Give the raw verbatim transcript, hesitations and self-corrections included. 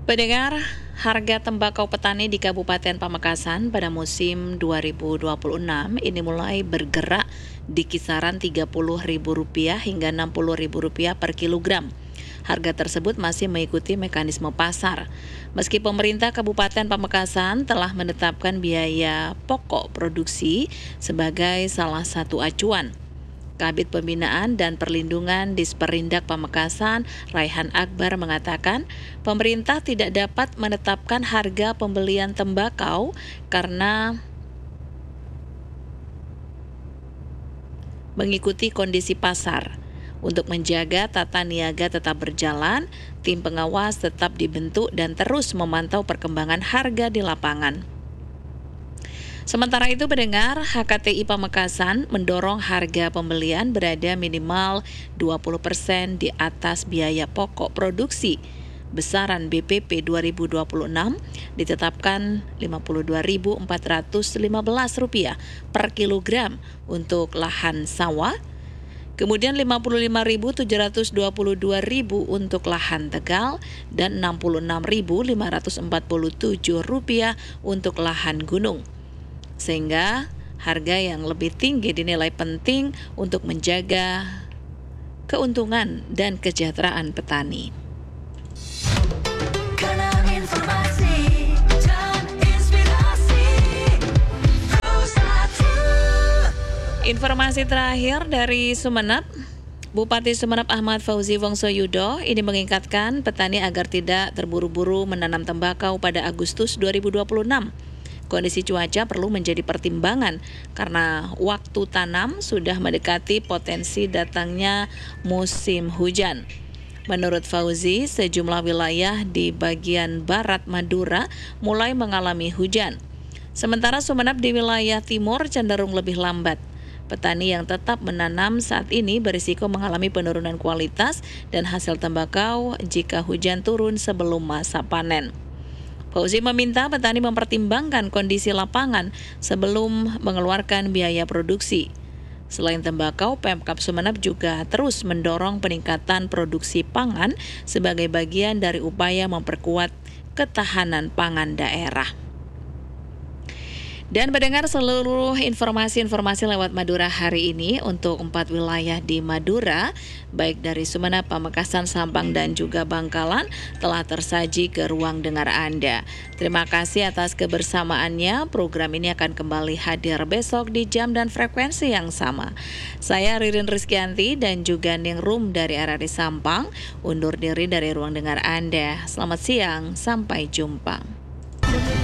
Pendengar, harga tembakau petani di Kabupaten Pamekasan pada musim dua ribu dua puluh enam ini mulai bergerak di kisaran tiga puluh ribu rupiah hingga enam puluh ribu rupiah per kilogram. Harga tersebut masih mengikuti mekanisme pasar. Meski pemerintah Kabupaten Pamekasan telah menetapkan biaya pokok produksi sebagai salah satu acuan. Kabid Pembinaan dan Perlindungan Disperindak Pamekasan, Raihan Akbar mengatakan, pemerintah tidak dapat menetapkan harga pembelian tembakau karena mengikuti kondisi pasar. Untuk menjaga tata niaga tetap berjalan, tim pengawas tetap dibentuk dan terus memantau perkembangan harga di lapangan. Sementara itu, pendengar, H K T I Pamekasan mendorong harga pembelian berada minimal dua puluh persen di atas biaya pokok produksi. Besaran B P P dua ribu dua puluh enam ditetapkan lima puluh dua ribu empat ratus lima belas rupiah per kilogram untuk lahan sawah, kemudian lima puluh lima ribu tujuh ratus dua puluh dua ribu untuk lahan tegal, dan enam puluh enam ribu lima ratus empat puluh tujuh rupiah untuk lahan gunung. Sehingga harga yang lebih tinggi dinilai penting untuk menjaga keuntungan dan kesejahteraan petani. Karena informasi dan inspirasi Rosatu. Informasi terakhir dari Sumeneb, Bupati Sumeneb Ahmad Fauzi Wongsoyudo ini mengingatkan petani agar tidak terburu-buru menanam tembakau pada Agustus dua ribu dua puluh enam. Kondisi cuaca perlu menjadi pertimbangan karena waktu tanam sudah mendekati potensi datangnya musim hujan. Menurut Fauzi, sejumlah wilayah di bagian barat Madura mulai mengalami hujan. Sementara Sumeneb di wilayah timur cenderung lebih lambat. Petani yang tetap menanam saat ini berisiko mengalami penurunan kualitas dan hasil tembakau jika hujan turun sebelum masa panen. Fauzi meminta petani mempertimbangkan kondisi lapangan sebelum mengeluarkan biaya produksi. Selain tembakau, Pemkab Sumeneb juga terus mendorong peningkatan produksi pangan sebagai bagian dari upaya memperkuat ketahanan pangan daerah. Dan mendengar seluruh informasi-informasi lewat Madura hari ini untuk empat wilayah di Madura, baik dari Sumeneb, Pamekasan, Sampang, dan juga Bangkalan, telah tersaji ke ruang dengar Anda. Terima kasih atas kebersamaannya. Program ini akan kembali hadir besok di jam dan frekuensi yang sama. Saya Ririn Rizkyanti dan juga Ningrum dari R R I Sampang, undur diri dari ruang dengar Anda. Selamat siang, sampai jumpa.